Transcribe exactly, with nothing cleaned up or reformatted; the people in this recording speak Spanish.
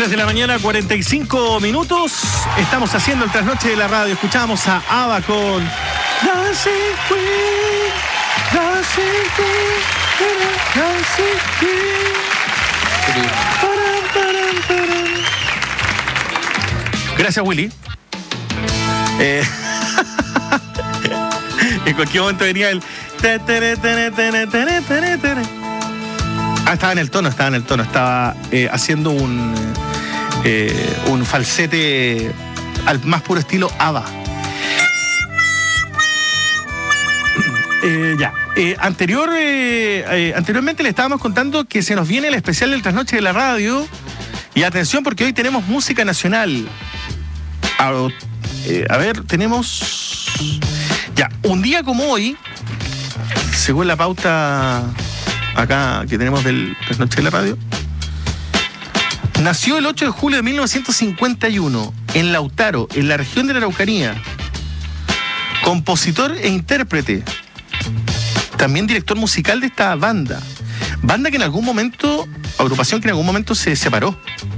tres de la mañana, cuarenta y cinco minutos. Estamos haciendo el trasnoche de la radio. Escuchamos a ABBA con Dancing Queen, Dancing Queen, Dancing Queen. Param, param, param. Gracias, Willy. Eh, en cualquier momento venía el... Ah, estaba en el tono, estaba en el tono. Estaba eh, haciendo un, eh, un falsete al más puro estilo ABBA. Eh, ya. Eh, anterior, eh, eh, anteriormente le estábamos contando que se nos viene el especial del Trasnoche de la Radio. Y atención, porque hoy tenemos música nacional. A, eh, a ver, tenemos... Ya, un día como hoy, según la pauta acá que tenemos del Trasnoche de la Radio, nació el ocho de julio de mil novecientos cincuenta y uno en Lautaro, en la región de la Araucanía, compositor e intérprete, también director musical de esta banda, banda que en algún momento, agrupación que en algún momento se separó.